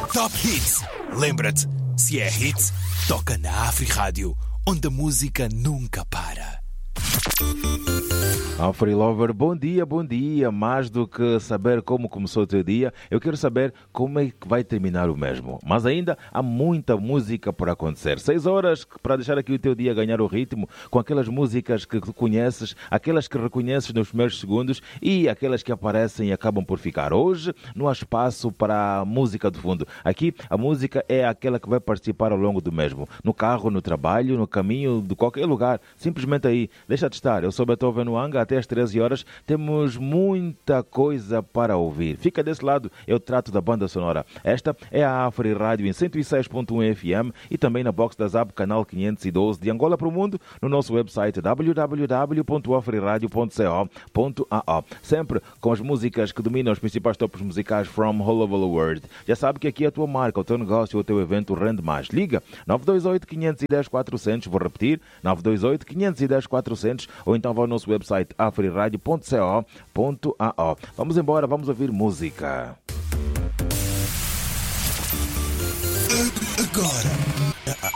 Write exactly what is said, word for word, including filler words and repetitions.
Top Hits. Lembra-te, se é hit, toca na Afri Rádio, onde a música nunca para. Afri Lover, bom dia, bom dia. Mais do que saber como começou o teu dia, eu quero saber como é que vai terminar o mesmo. Mas ainda há muita música por acontecer. Seis horas para deixar aqui o teu dia ganhar o ritmo com aquelas músicas que tu conheces, aquelas que reconheces nos primeiros segundos e aquelas que aparecem e acabam por ficar. Hoje não há espaço para a música do fundo. Aqui a música é aquela que vai participar ao longo do mesmo. No carro, no trabalho, no caminho, de qualquer lugar. Simplesmente aí. Deixa de estar. Eu sou Beethoven Wanga. Até às treze horas temos muita coisa para ouvir. Fica desse lado, eu trato da banda sonora. Esta é a Afri Rádio em cento e seis ponto um F M e também na box da Zap, canal quinhentos e doze de Angola para o mundo, no nosso website w w w ponto afriradio ponto co ponto a o. Sempre com as músicas que dominam os principais topos musicais from all over the world. Já sabe que aqui a tua marca, o teu negócio, o teu evento rende mais. Liga nove dois oito, cinco um zero, quatro zero zero, vou repetir, nove dois oito, cinco um zero, quatro zero zero, ou então vá ao nosso website afriradio ponto co ponto a o. Vamos embora, vamos ouvir música. Agora,